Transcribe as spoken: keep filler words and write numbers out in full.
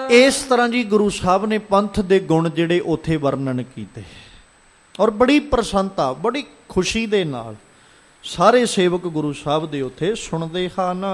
ਇਸ ਤਰ੍ਹਾਂ ਜੀ ਗੁਰੂ ਸਾਹਿਬ ਨੇ ਪੰਥ ਦੇ ਗੁਣ ਜਿਹੜੇ ਉੱਥੇ ਵਰਣਨ ਕੀਤੇ, ਔਰ ਬੜੀ ਪ੍ਰਸੰਨਤਾ, ਬੜੀ ਖੁਸ਼ੀ ਦੇ ਨਾਲ ਸਾਰੇ ਸੇਵਕ ਗੁਰੂ ਸਾਹਿਬ ਦੇ ਉੱਥੇ ਸੁਣਦੇ ਹਨ।